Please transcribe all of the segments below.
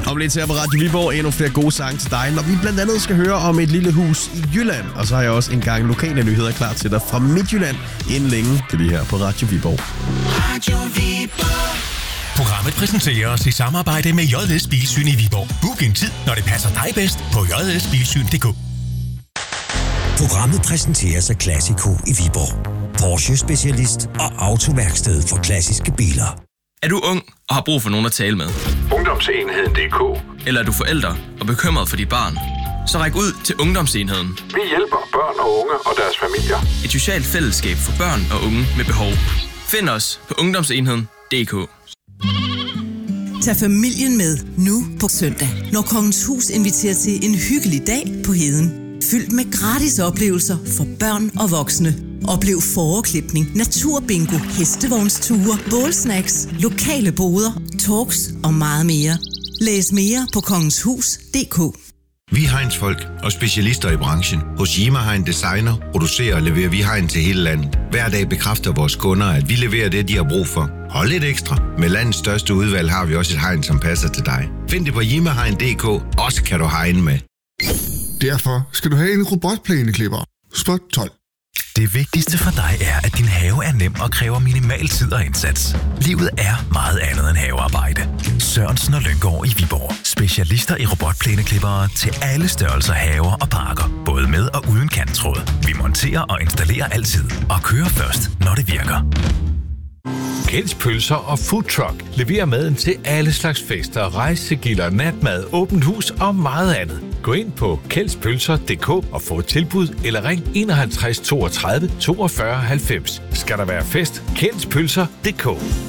Om lidt her på Radio Viborg endnu flere gode sange til dig, når vi blandt andet skal høre om et lille hus i Jylland. Og så har jeg også en gang lokale nyheder klar til dig fra Midtjylland inden længe. Det er lige her på Radio Viborg. Radio Viborg. Programmet præsenteres i samarbejde med JS Bilsyn i Viborg. Book en tid, når det passer dig bedst på jsbilsyn.dk. Programmet præsenteres af Classico i Viborg. Porsche-specialist og autoværksted for klassiske biler. Er du ung og har brug for nogen at tale med? Ungdomsenheden.dk. Eller er du forælder og bekymret for dit barn? Så ræk ud til Ungdomsenheden. Vi hjælper børn og unge og deres familier. Et socialt fællesskab for børn og unge med behov. Find os på Ungdomsenheden.dk. Tag familien med nu på søndag, når Kongens Hus inviterer til en hyggelig dag på Heden. Fyldt med gratis oplevelser for børn og voksne. Oplev fåreklipning, naturbingo, hestevognsture, bålsnacks, lokale boder, talks og meget mere. Læs mere på kongenshus.dk. Vi er Heinz-folk og specialister i branchen. Hos Yima Hein Designer producerer og leverer vi hegn til hele landet. Hver dag bekræfter vores kunder, at vi leverer det, de har brug for. Hold lidt ekstra. Med landets største udvalg har vi også et hegn, som passer til dig. Find det på yimahein.dk. Også kan du hegne med. Derfor skal du have en robotplæneklipper. Spot 12. Det vigtigste for dig er, at din have er nem og kræver minimal tid og indsats. Livet er meget andet end havearbejde. Sørensen og Lynggaard i Viborg. Specialister i robotplæneklippere til alle størrelser haver og parker. Både med og uden kanttråd. Vi monterer og installerer altid. Og kører først, når det virker. Kjelds Pølser og Food Truck leverer maden til alle slags fester, rejsegilder, natmad, åbent hus og meget andet. Gå ind på kjeldspølser.dk og få et tilbud eller ring 51 32 42 90. Skal der være fest? Kjeldspølser.dk.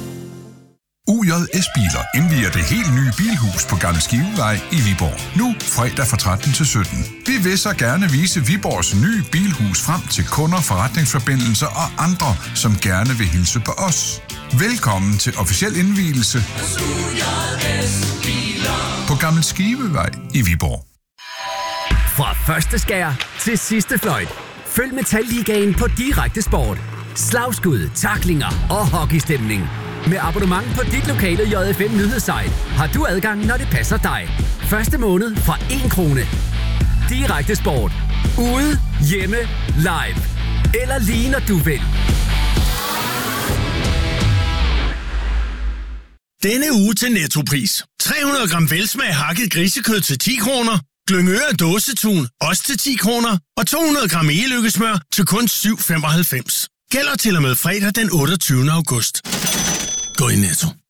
UJS Biler indvier det helt nye bilhus på Gammel Skivevej i Viborg. Nu fredag fra 13 til 17. Vi vil så gerne vise Viborgs nye bilhus frem til kunder, forretningsforbindelser og andre, som gerne vil hilse på os. Velkommen til officiel indvielse på Gammel Skivevej i Viborg. Fra første skær til sidste fløjt. Følg Metalligaen på Direkte Sport. Slagskud, tacklinger og hockeystemning. Med abonnement på dit lokale JFM nyhedssite har du adgang, når det passer dig. Første måned fra 1 krone. Direkte Sport. Ude, hjemme, live. Eller lige når du vil. Denne uge til Nettopris. 300 gram velsmag hakket grisekød til 10 kroner. Glyngøre dåsetun, også til 10 kroner. Og 200 gram egeløkkesmør til kun 7,95. Gælder til og med fredag den 28. august. Gå i Netto.